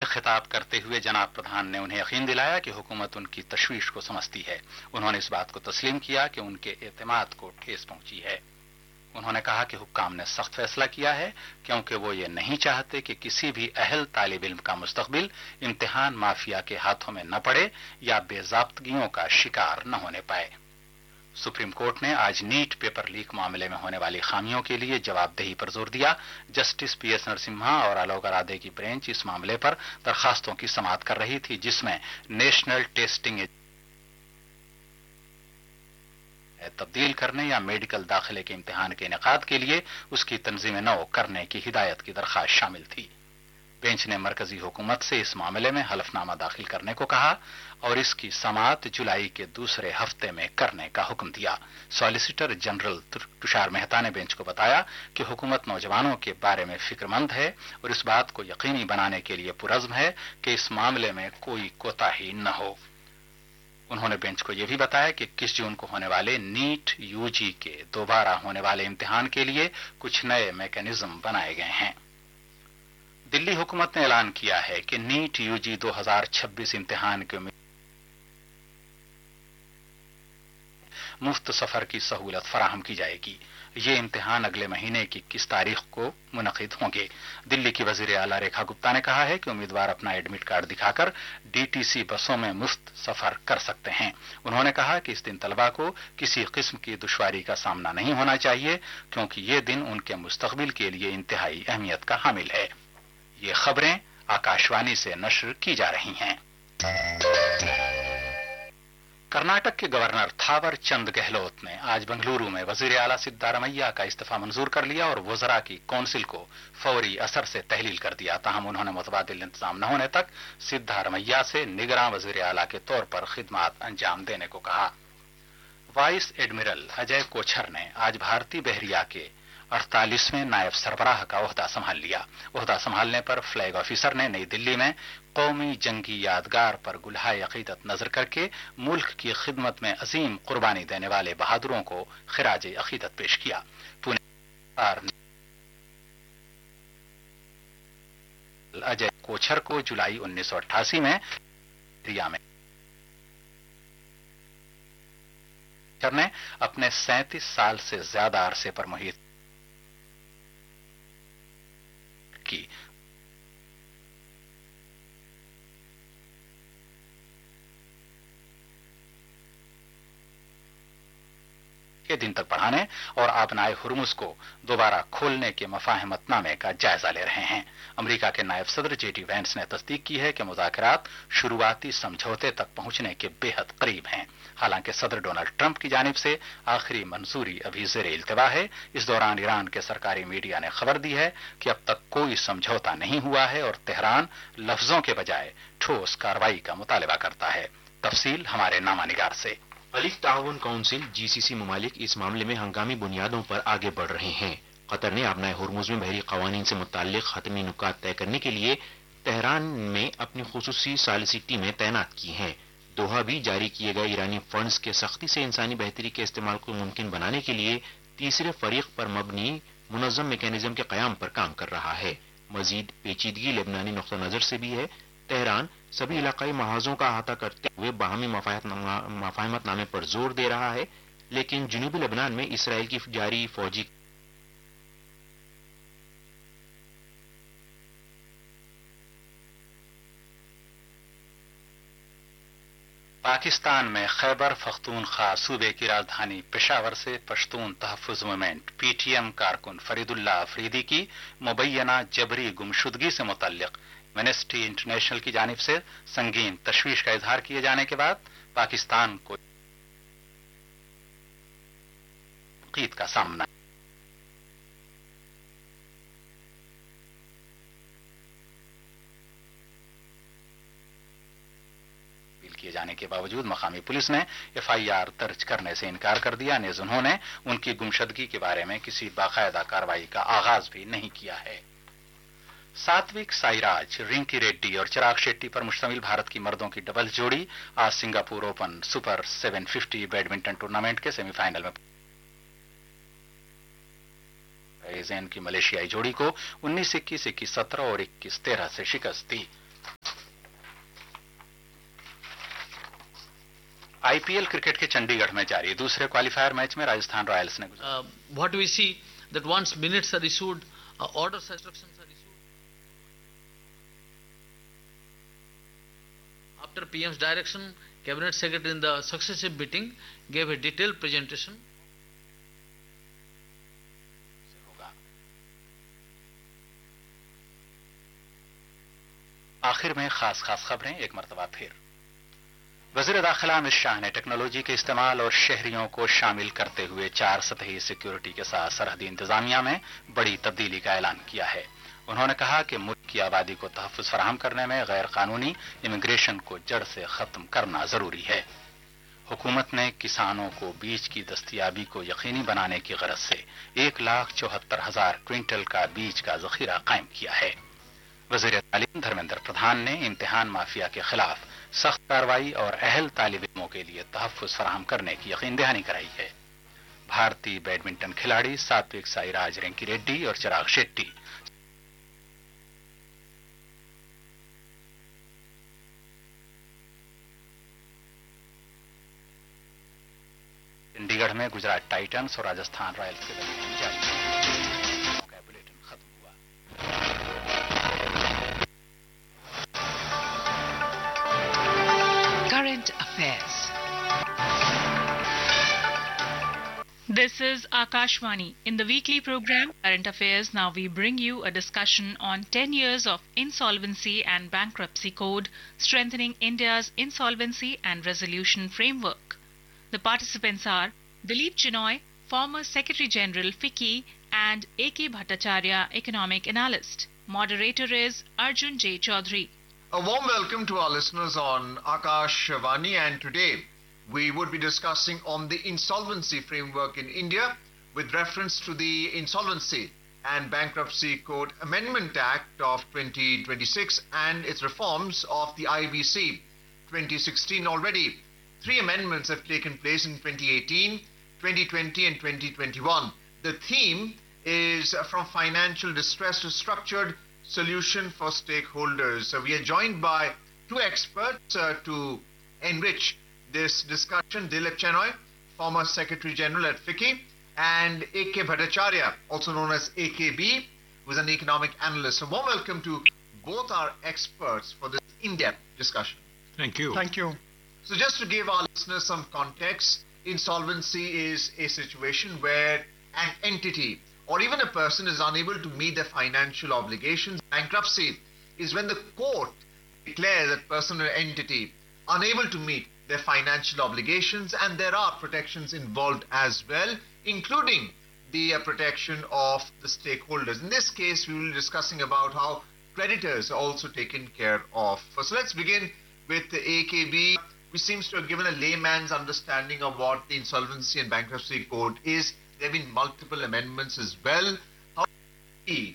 खिताब करते हुए जनाब प्रधान ने उन्हें यकीन दिलाया कि हुकूमत उनकी तशवीश को समझती है। उन्होंने इस बात को तस्लीम किया कि उनके एतमाद को ठेस पहुंची है। उन्होंने कहा कि हुक्काम ने सख्त फैसला किया है क्योंकि वो ये नहीं चाहते कि किसी भी अहल तालिब इल्म का मुस्तकबिल इम्तिहान माफिया के हाथों में न पड़े या बेजाब्तगियों का शिकार न होने पाए। सुप्रीम कोर्ट ने आज नीट पेपर लीक मामले में होने वाली खामियों के लिए जवाबदेही पर जोर दिया। जस्टिस पीएस नरसिम्हा और आलोक आराधे की बेंच इस मामले पर दरखास्तों की समाअत कर रही थी, जिसमें नेशनल टेस्टिंग तब्दील करने या मेडिकल दाखिले के इम्तिहान के इनेकाद के लिए उसकी तंजीम नौ करने की हिदायत की दरखास्त शामिल थी। बेंच ने मरकजी हुकूमत से इस मामले में हलफनामा दाखिल करने को कहा और इसकी समाअत जुलाई के दूसरे हफ्ते में करने का हुक्म दिया। सॉलिसिटर जनरल तुषार मेहता ने बेंच को बताया कि हुकूमत नौजवानों के बारे में फिक्रमंद है और इस बात को यकीनी बनाने के लिए पुरज़्म है कि इस मामले में कोई कोताही न हो। उन्होंने बेंच को यह भी बताया कि 21 जून को होने वाले नीट यूजी के दोबारा होने वाले इम्तिहान के लिए कुछ नए मैकेनिज्म बनाए गए हैं। दिल्ली हुकूमत ने ऐलान किया है कि नीट यूजी 2026 इम्तिहान के मुफ्त सफर की सहूलत फराहम की जाएगी। ये इम्तिहान अगले महीने की 21 तारीख को मुनक़िद होंगे। दिल्ली की वजीर आला रेखा गुप्ता ने कहा है कि उम्मीदवार अपना एडमिट कार्ड दिखाकर डीटीसी बसों में मुफ्त सफर कर सकते हैं। उन्होंने कहा कि इस दिन तलबा को किसी किस्म की दुश्वारी का सामना नहीं होना चाहिए क्योंकि ये दिन उनके मुस्तकबिल के लिए इंतहाई अहमियत का हामिल है। ये खबरें आकाशवाणी से नश्र की जा रही हैं। कर्नाटक के गवर्नर थावर चंद गहलोत ने आज बेंगलुरु में वजीर आला सिद्धारमैया का इस्तीफा मंजूर कर लिया और वज़रा की कौंसिल को फौरी असर से तहलील कर दिया। ताहम उन्होंने मुतबादिल इंतजाम न होने तक सिद्धारमैया से निगरां वजीर आला के तौर पर खिदमात अंजाम देने को कहा। वाइस एडमिरल अजय कोछर ने आज भारतीय बहरिया के 48वें नायब सरबराह का ओहदा संभाल लिया। ओहदा संभालने पर फ्लैग ऑफिसर ने नई दिल्ली में कौमी जंगी यादगार पर गुलहाए अकीदत नजर करके मुल्क की खिदमत में अजीम कुर्बानी देने वाले बहादुरों को खिराज अकीदत पेश किया। पुणे अजय कोछर को जुलाई 1988 में रिया में ने अपने 37 साल से ज्यादा अरसे पर मुहित की के दिन तक बढ़ाने और आबनाए हुर्मुज को दोबारा खोलने के मफाहिमतनामे का जायजा ले रहे हैं। अमेरिका के नायब सदर जेडी वैंस ने तस्दीक की है कि मुज़ाकरात शुरुआती समझौते तक पहुंचने के बेहद करीब हैं। हालांकि सदर डोनाल्ड ट्रंप की जानिब से आखिरी मंजूरी अभी ज़ेरे इल्तिवा है। इस दौरान ईरान के सरकारी मीडिया ने खबर दी है कि अब तक कोई समझौता नहीं हुआ है और तेहरान लफ्जों के बजाय ठोस कार्रवाई का मुतालबा करता है। तफसील हमारे नामानिगार से। खलीज ताउन काउंसिल जीसीसी ममालिक इस मामले में हंगामी बुनियादों पर आगे बढ़ रहे हैं। कतर ने आबनाए हुर्मुज में बहरी कवानीन से मुताल्लिक खत्मी नुकात तय करने के लिए तेहरान में अपनी खुसूसी सालिसी टीमें तैनात की हैं। दोहा भी जारी किए गए ईरानी फंड्स के सख्ती से इंसानी बेहतरी के इस्तेमाल को मुमकिन बनाने के लिए तीसरे फरीक पर मबनी मुनज़्ज़म मैकेनिज्म के क़याम पर काम कर रहा है। मजीद पेचीदगी लेबनानी नुक्ता नजर से भी है। तेहरान सभी इलाकाई महाजों का अहाता करते हुए बाहमी मफाहिमतनामे पर जोर दे रहा है, लेकिन जुनूबी लेबनान में इसराइल की जारी फौजी पाकिस्तान में खैबर पख्तूनख्वा सूबे की राजधानी पेशावर से पश्तून तहफ़्फ़ुज़ मूवमेंट पीटीएम कारकुन फरीदुल्लाह अफरीदी की मुबैयना जबरी गुमशुदगी से मुतल्लिक एमनेस्टी इंटरनेशनल की जानिब से संगीन तशवीश का इजहार किए जाने के बाद पाकिस्तान को कीद का सामना किए जाने के बावजूद मकामी पुलिस ने एफआईआर दर्ज करने से इनकार कर दिया। नेज़ उन्होंने उनकी गुमशुदगी के बारे में किसी बाकायदा कार्रवाई का आगाज भी नहीं किया है। सात्विक साईराज, रिंकी रेड्डी और चिराग शेट्टी पर मुश्तमिल भारत की मर्दों की डबल्स जोड़ी आज Singapore open super 750 badminton tournament के सेमीफाइनल में की मलेशियाई जोड़ी को 19-21, 21-17 और 21-13 से शिकस्त दी। आईपीएल क्रिकेट के चंडीगढ़ में जारी दूसरे क्वालिफायर मैच में राजस्थान रॉयल्स ने what we see that once minutes are issued, orders and instructions are issued. After PM's direction, Cabinet Secretary in the successive meeting gave a detailed presentation. आखिर में खास खबरें एक मरतबा फिर। वज़ीर दाखिला अमित शाह ने टेक्नोलॉजी के इस्तेमाल और शहरियों को शामिल करते हुए 4 सतही सिक्योरिटी के साथ सरहदी इंतजामिया में बड़ी तब्दीली का ऐलान किया है। उन्होंने कहा कि मुल्क की आबादी को तहफ़्फ़ुज़ फराहम करने में गैर कानूनी इमिग्रेशन को जड़ से खत्म करना जरूरी है। हुकूमत ने किसानों को बीज की दस्तयाबी को यकीनी बनाने की गरज से 1,74,000 क्विंटल का बीज का जखीरा कायम किया है। वज़ीर तालीम धर्मेंद्र प्रधान ने इम्तिहान माफिया के खिलाफ सख्त कार्रवाई और अहल तालिब इल्मों के लिए तहफ़्फ़ुज़ फराहम करने की यकीन दहानी कराई है। भारतीय बैडमिंटन खिलाड़ी सात्विक साईराज रेंकी रेड्डी और चिराग शेट्टी चंडीगढ़ में गुजरात टाइटंस और राजस्थान रॉयल्स के दरमियान जारी का बुलेटिन खत्म हुआ। Current affairs. This is Akashvani. In the weekly program Current Affairs, now we bring you a discussion on 10 years of Insolvency and Bankruptcy Code, strengthening India's insolvency and resolution framework. The participants are Dilip Chinoy, former Secretary General FICCI, and A.K. Bhattacharya, economic analyst. Moderator is Arjun J. Chaudhary. A warm welcome to our listeners on Akashvani, and today we would be discussing on the insolvency framework in India with reference to the Insolvency and Bankruptcy Code Amendment Act of 2026 and its reforms of the IBC 2016. Already 3 amendments have taken place in 2018, 2020 and 2021. The theme is from financial distress to structured solution for stakeholders. So we are joined by 2 experts to enrich this discussion. Dilip Chinoy, former Secretary General at FICCI, and A.K. Bhattacharya, also known as AKB, who is an economic analyst. So warm welcome to both our experts for this in-depth discussion. Thank you. Thank you. So just to give our listeners some context, insolvency is a situation where an entity or even a person is unable to meet their financial obligations. Bankruptcy is when the court declares that person or entity unable to meet their financial obligations, and there are protections involved as well, including the protection of the stakeholders. In this case, we will be discussing about how creditors are also taken care of. So let's begin with the AKB, which seems to have given a layman's understanding of what the Insolvency and Bankruptcy Code is. There have been multiple amendments as well. How do you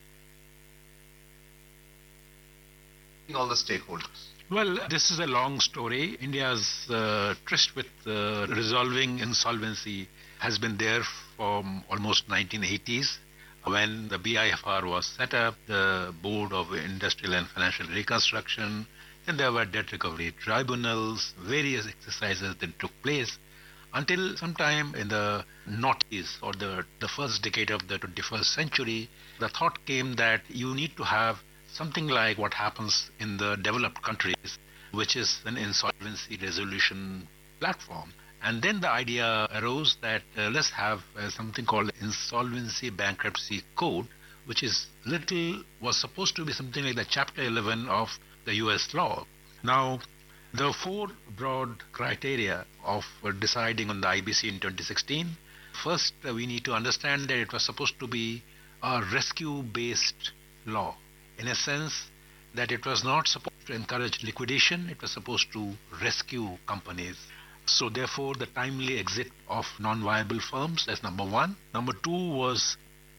see all the stakeholders? Well, this is a long story. India's tryst with resolving insolvency has been there from almost 1980s, when the BIFR was set up, the Board of Industrial and Financial Reconstruction, and there were debt recovery tribunals, various exercises that took place until sometime in the noughties or the first decade of the 21st century. The thought came that you need to have something like what happens in the developed countries, which is an insolvency resolution platform. And then the idea arose that let's have something called Insolvency Bankruptcy Code, which was supposed to be something like the Chapter 11 of the US law. Now, the 4 broad criteria of deciding on the IBC in 2016. First, we need to understand that it was supposed to be a rescue-based law, in a sense that it was not supposed to encourage liquidation, it was supposed to rescue companies. So therefore, the timely exit of non-viable firms, that's number 1. Number 2 was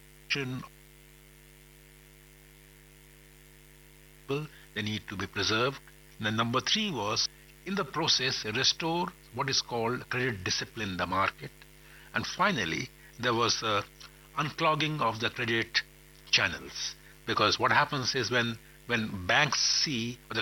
they need to be preserved. And then number 3 was, in the process, restore what is called credit discipline in the market. And finally, there was unclogging of the credit channels. Because what happens is when banks see, or